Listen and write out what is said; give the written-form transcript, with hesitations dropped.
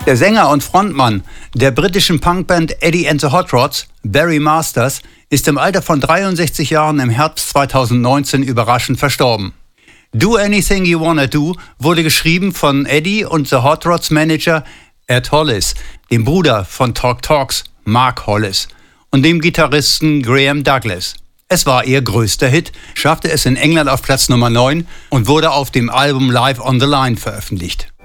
Der Sänger und Frontmann der britischen Punkband Eddie and the Hot Rods, Barry Masters, ist im Alter von 63 Jahren im Herbst 2019 überraschend verstorben. Do Anything You Wanna Do wurde geschrieben von Eddie und The Hot Rods Manager Ed Hollis, dem Bruder von Talk Talks Mark Hollis und dem Gitarristen Graham Douglas. Es war ihr größter Hit, schaffte es in England auf Platz Nummer 9 und wurde auf dem Album Live on the Line veröffentlicht.